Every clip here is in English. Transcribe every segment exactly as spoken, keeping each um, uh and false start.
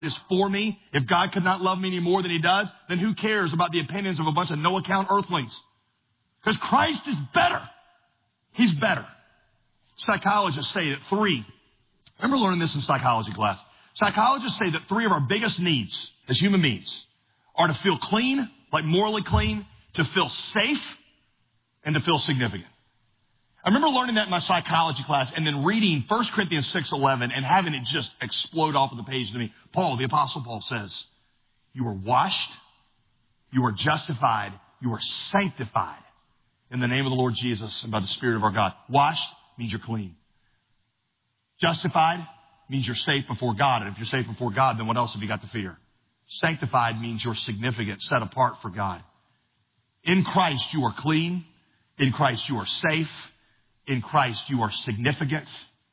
is for me, if God could not love me any more than he does, then who cares about the opinions of a bunch of no-account earthlings? Because Christ is better. He's better. Psychologists say that three, I remember learning this in psychology class. Psychologists say that three of our biggest needs as human beings are to feel clean, like morally clean, to feel safe, and to feel significant. I remember learning that in my psychology class and then reading First Corinthians six eleven and having it just explode off of the page to me. Paul, the Apostle Paul says, you are washed, you are justified, you are sanctified in the name of the Lord Jesus and by the Spirit of our God. Washed means you're clean. Justified means you're safe before God. And if you're safe before God, then what else have you got to fear? Sanctified means you're significant, set apart for God. In Christ, you are clean. In Christ, you are safe. In Christ, you are significant.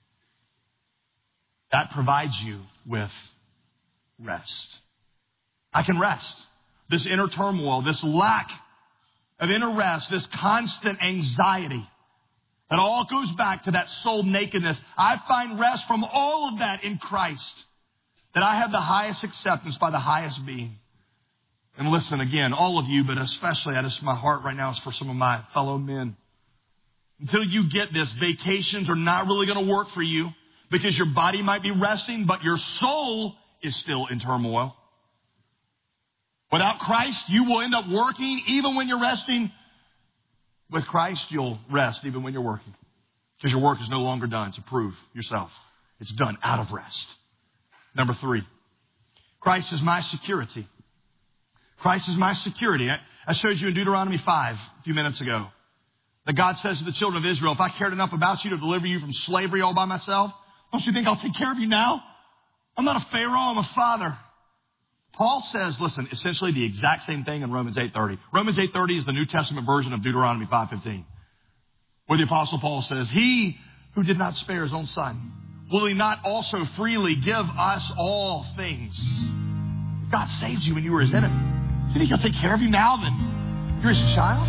That provides you with rest. I can rest. This inner turmoil, this lack of inner rest, this constant anxiety, it all goes back to that soul nakedness. I find rest from all of that in Christ. That I have the highest acceptance by the highest being. And listen, again, all of you, but especially, I just, my heart right now is for some of my fellow men. Until you get this, vacations are not really going to work for you because your body might be resting, but your soul is still in turmoil. Without Christ, you will end up working even when you're resting. With Christ, you'll rest even when you're working because your work is no longer done to prove yourself. It's done out of rest. Number three, Christ is my security. Christ is my security. I, I showed you in Deuteronomy five a few minutes ago that God says to the children of Israel, if I cared enough about you to deliver you from slavery all by myself, don't you think I'll take care of you now? I'm not a Pharaoh, I'm a father. Paul says, listen, essentially the exact same thing in Romans eight thirty. Romans eight thirty is the New Testament version of Deuteronomy five fifteen, where the Apostle Paul says, he who did not spare his own son, will he not also freely give us all things? God saved you when you were his enemy. Do you think he'll take care of you now then you're his child?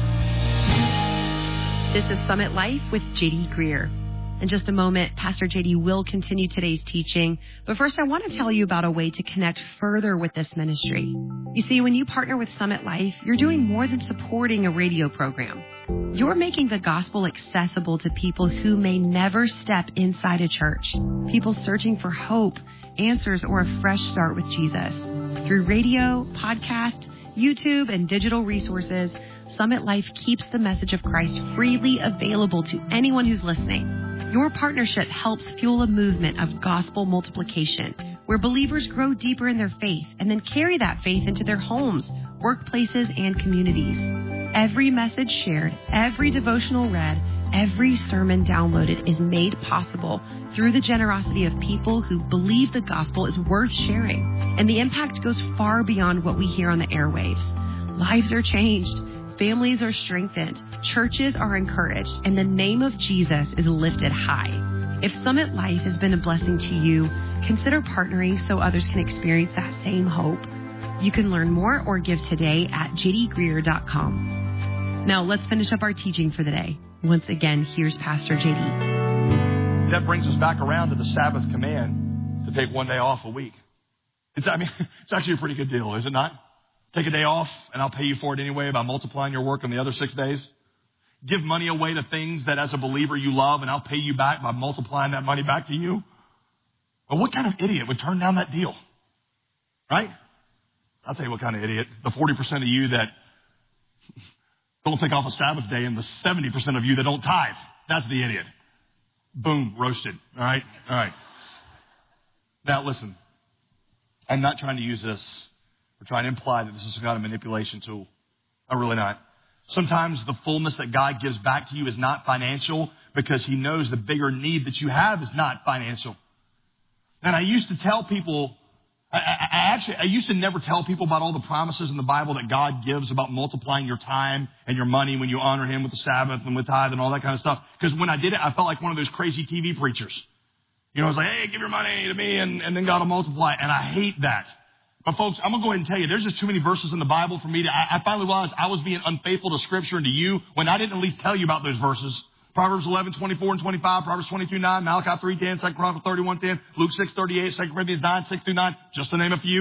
This is Summit Life with J D Greer. In just a moment, Pastor J D will continue today's teaching. But first, I want to tell you about a way to connect further with this ministry. You see, when you partner with Summit Life, you're doing more than supporting a radio program. You're making the gospel accessible to people who may never step inside a church. People searching for hope, answers, or a fresh start with Jesus. Through radio, podcast, YouTube, and digital resources, Summit Life keeps the message of Christ freely available to anyone who's listening. Your partnership helps fuel a movement of gospel multiplication, where believers grow deeper in their faith and then carry that faith into their homes, workplaces, and communities. Every message shared, every devotional read, every sermon downloaded is made possible through the generosity of people who believe the gospel is worth sharing. And the impact goes far beyond what we hear on the airwaves. Lives are changed. Families are strengthened, churches are encouraged, and the name of Jesus is lifted high. If Summit Life has been a blessing to you, consider partnering so others can experience that same hope. You can learn more or give today at j d greer dot com. Now let's finish up our teaching for the day. Once again, here's Pastor J D. That brings us back around to the Sabbath command to take one day off a week. It's, I mean, it's actually a pretty good deal, is it not? Take a day off, and I'll pay you for it anyway by multiplying your work on the other six days. Give money away to things that as a believer you love, and I'll pay you back by multiplying that money back to you. Well, what kind of idiot would turn down that deal? Right? I'll tell you what kind of idiot. The forty percent of you that don't take off a Sabbath day and the seventy percent of you that don't tithe. That's the idiot. Boom, roasted. All right? All right. Now, listen. I'm not trying to use this or trying to imply that this is some kind of manipulation tool. I'm really not. Sometimes the fullness that God gives back to you is not financial because he knows the bigger need that you have is not financial. And I used to tell people, I, I, I actually, I used to never tell people about all the promises in the Bible that God gives about multiplying your time and your money when you honor him with the Sabbath and with tithe and all that kind of stuff. Because when I did it, I felt like one of those crazy T V preachers. You know, I was like, hey, give your money to me and, and then God will multiply. And I hate that. But folks, I'm going to go ahead and tell you, there's just too many verses in the Bible for me to, I, I finally realized I was being unfaithful to Scripture and to you when I didn't at least tell you about those verses Proverbs eleven, twenty-four and twenty-five, Proverbs twenty-two, nine, Malachi three, ten, Second Chronicles thirty-one, ten, Luke six, thirty-eight, Second Corinthians nine, six through nine, just to name a few.